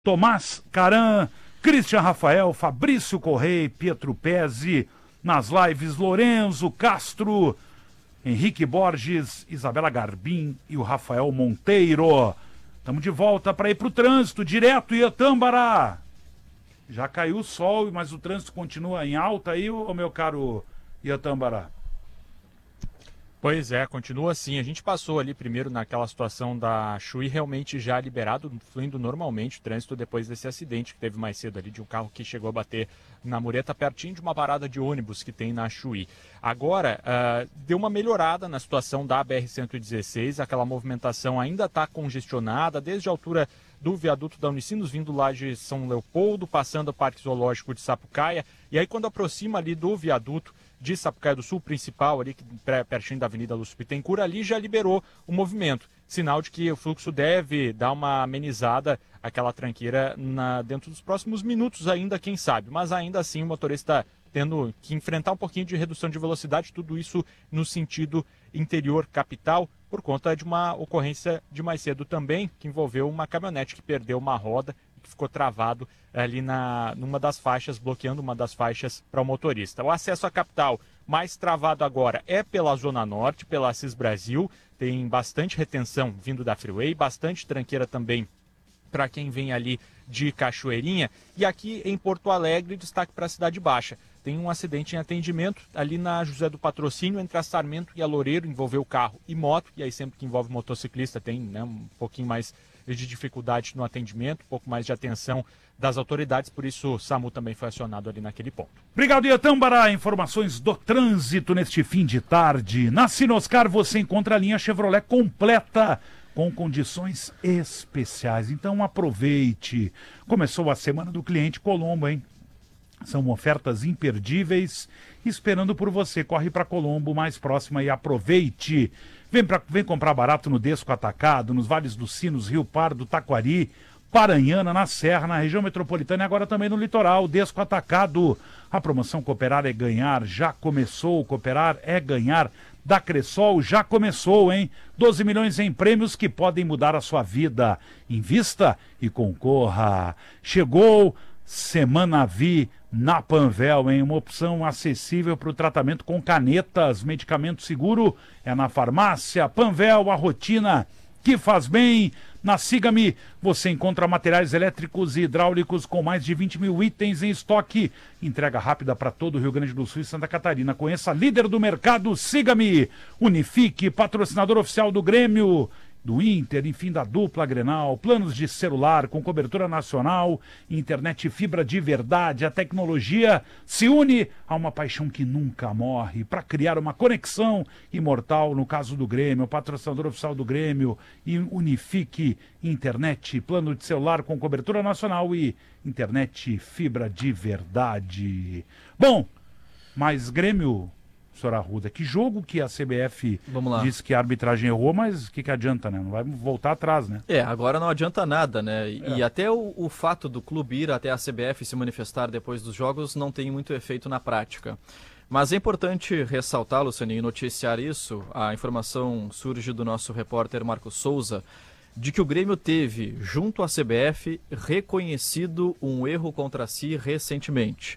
Tomás Caran, Christian Rafael, Fabrício Correia, Pietro Pezzi, nas lives Lorenzo Castro, Henrique Borges, Isabela Garbim e o Rafael Monteiro. Estamos de volta para ir para o trânsito, direto Iatâmbara. Já caiu o sol, mas o trânsito continua em alta aí, ô meu caro Iatâmbara? Pois é, continua assim. A gente passou ali primeiro naquela situação da Chuí realmente já liberado, fluindo normalmente o trânsito depois desse acidente que teve mais cedo ali de um carro que chegou a bater na mureta pertinho de uma parada de ônibus que tem na Chuí. Agora, deu uma melhorada na situação da BR-116, aquela movimentação ainda está congestionada, desde a altura do viaduto da Unicinos, vindo lá de São Leopoldo, passando o Parque Zoológico de Sapucaia, e aí quando aproxima ali do viaduto de Sapucaia do Sul, principal, ali pertinho da Avenida Lúcio Bittencourt, ali já liberou o movimento. Sinal de que o fluxo deve dar uma amenizada, aquela tranqueira, dentro dos próximos minutos ainda, quem sabe. Mas ainda assim o motorista tendo que enfrentar um pouquinho de redução de velocidade, tudo isso no sentido interior capital, por conta de uma ocorrência de mais cedo também, que envolveu uma caminhonete que perdeu uma roda e que ficou travado ali numa das faixas, bloqueando uma das faixas para o motorista. O acesso à capital mais travado agora é pela Zona Norte, pela Assis Brasil, tem bastante retenção vindo da Freeway, bastante tranqueira também para quem vem ali de Cachoeirinha. E aqui em Porto Alegre, destaque para a Cidade Baixa. Tem um acidente em atendimento ali na José do Patrocínio, entre a Sarmento e a Loureiro, envolveu carro e moto, e aí sempre que envolve motociclista tem um pouquinho mais de dificuldade no atendimento, um pouco mais de atenção das autoridades, por isso o SAMU também foi acionado ali naquele ponto. Obrigado, Iatâmbara. Informações do trânsito neste fim de tarde. Na Sinoscar você encontra a linha Chevrolet completa, com condições especiais. Então aproveite. Começou a semana do cliente Colombo, hein? São ofertas imperdíveis esperando por você. Corre para Colombo, mais próxima, e aproveite. Vem comprar barato no Desco Atacado, nos Vales dos Sinos, Rio Pardo, Taquari, Paranhana, na Serra, na região metropolitana e agora também no litoral. Desco Atacado. A promoção Cooperar é Ganhar já começou. Cooperar é Ganhar da Cressol já começou, hein? 12 milhões em prêmios que podem mudar a sua vida. Invista e concorra. Chegou Semana Vi na Panvel, hein? Uma opção acessível para o tratamento com canetas. Medicamento seguro é na farmácia Panvel, a rotina que faz bem. Na Siga-me você encontra materiais elétricos e hidráulicos com mais de 20 mil itens em estoque. Entrega rápida para todo o Rio Grande do Sul e Santa Catarina. Conheça a líder do mercado, Siga-me. Unifique, patrocinador oficial do Grêmio, do Inter, enfim, da dupla Grenal. Planos de celular com cobertura nacional, internet fibra de verdade. A tecnologia se une a uma paixão que nunca morre para criar uma conexão imortal. No caso do Grêmio, patrocinador oficial do Grêmio, e Unifique internet, plano de celular com cobertura nacional e internet fibra de verdade. Bom, mas Grêmio, senhor Arruda, que jogo que a CBF disse que a arbitragem errou, mas o que adianta, né? Não vai voltar atrás, né? Agora não adianta nada, né? E até o fato do clube ir até a CBF se manifestar depois dos jogos não tem muito efeito na prática. Mas é importante ressaltar, Lucianinho, e noticiar isso. A informação surge do nosso repórter Marcos Souza, de que o Grêmio teve, junto à CBF, reconhecido um erro contra si recentemente.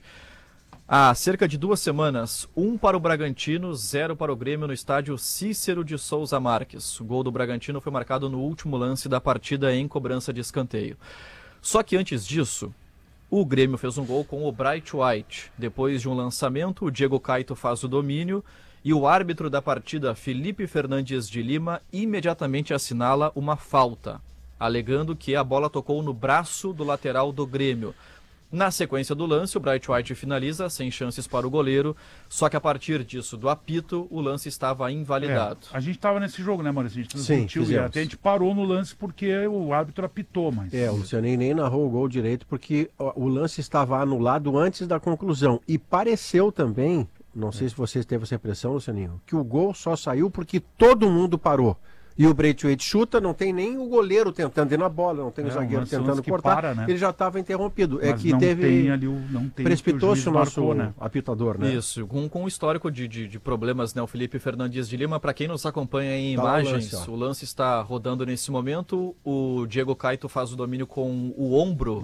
Há cerca de 2 semanas, 1 para o Bragantino, 0 para o Grêmio no estádio Cícero de Souza Marques. O gol do Bragantino foi marcado no último lance da partida em cobrança de escanteio. Só que antes disso, o Grêmio fez um gol com o Bright White. Depois de um lançamento, o Diego Caito faz o domínio e o árbitro da partida, Felipe Fernandes de Lima, imediatamente assinala uma falta, alegando que a bola tocou no braço do lateral do Grêmio. Na sequência do lance, o Bright White finaliza, sem chances para o goleiro, só que a partir disso, do apito, o lance estava invalidado. A gente estava nesse jogo, né, Maurício? A gente discutiu e até a gente parou no lance porque o árbitro apitou, mas... O Lucianinho nem narrou o gol direito porque o lance estava anulado antes da conclusão. E pareceu também, não sei se você teve essa impressão, Lucianinho, que o gol só saiu porque todo mundo parou. E o Braithwaite chuta, não tem nem o goleiro tentando ir na bola, não tem o zagueiro lance tentando que cortar, para, né? ele já estava interrompido. Mas é que não teve... tem ali não tem Precipitou-se o nosso marcou, né? apitador, né? Isso, com um histórico de problemas, né? O Felipe Fernandes de Lima, para quem nos acompanha em Tá lá o imagens, lance, ó. o lance está rodando nesse momento, o Diego Caito faz o domínio com o ombro